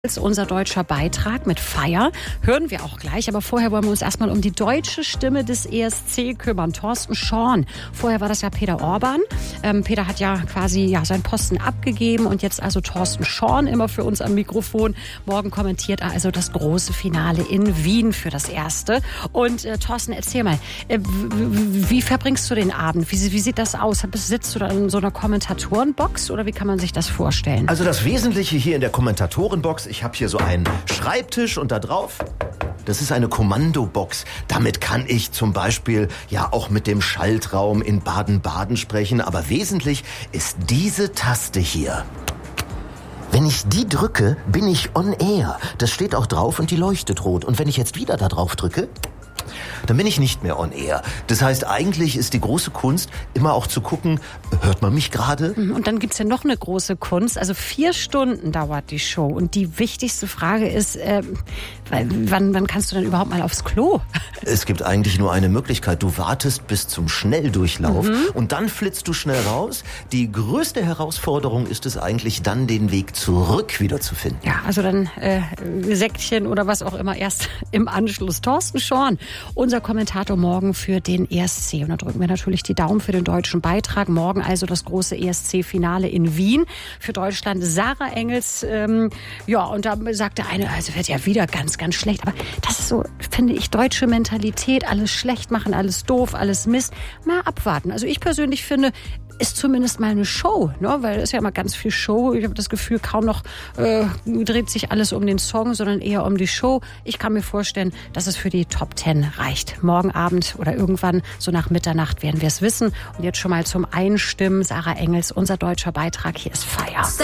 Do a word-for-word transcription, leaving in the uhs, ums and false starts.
Unser deutscher Beitrag mit Feier hören wir auch gleich. Aber vorher wollen wir uns erstmal um die deutsche Stimme des E S C kümmern. Thorsten Schorn. Vorher war das ja Peter Orban. Ähm, Peter hat ja quasi ja, seinen Posten abgegeben und jetzt also Thorsten Schorn immer für uns am Mikrofon. Morgen kommentiert er also das große Finale in Wien für das Erste. Und äh, Thorsten, erzähl mal, äh, wie, wie verbringst du den Abend? Wie, wie sieht das aus? Sitzt du da in so einer Kommentatorenbox oder wie kann man sich das vorstellen? Also das Wesentliche hier in der Kommentatorenbox, ich habe hier so einen Schreibtisch und da drauf, das ist eine Kommandobox. Damit kann ich zum Beispiel ja auch mit dem Schaltraum in Baden-Baden sprechen. Aber wesentlich ist diese Taste hier. Wenn ich die drücke, bin ich on air. Das steht auch drauf und die leuchtet rot. Und wenn ich jetzt wieder da drauf drücke, dann bin ich nicht mehr on air. Das heißt, eigentlich ist die große Kunst, immer auch zu gucken, hört man mich gerade? Und dann gibt's ja noch eine große Kunst. Also vier Stunden dauert die Show. Und die wichtigste Frage ist, äh, wann, wann kannst du denn überhaupt mal aufs Klo? Es gibt eigentlich nur eine Möglichkeit. Du wartest bis zum Schnelldurchlauf mhm. und dann flitzt du schnell raus. Die größte Herausforderung ist es eigentlich, dann den Weg zurück wieder zu finden. Ja, also dann äh, Säckchen oder was auch immer erst im Anschluss. Thorsten Schorn, unser Kommentator morgen für den E S C. Und da drücken wir natürlich die Daumen für den deutschen Beitrag. Morgen also das große E S C-Finale in Wien. Für Deutschland Sarah Engels. Ähm, ja, und da sagt der eine, also wird ja wieder ganz, ganz schlecht. Aber das ist so, finde ich, deutsche Mentalität. Alles schlecht machen, alles doof, alles Mist. Mal abwarten. Also ich persönlich finde, ist zumindest mal eine Show, ne? Weil es ist ja immer ganz viel Show. Ich habe das Gefühl, kaum noch äh, dreht sich alles um den Song, sondern eher um die Show. Ich kann mir vorstellen, dass es für die Top Ten reicht. Morgen Abend oder irgendwann so nach Mitternacht werden wir es wissen. Und jetzt schon mal zum Einstimmen. Sarah Engels, unser deutscher Beitrag. Hier ist Feier.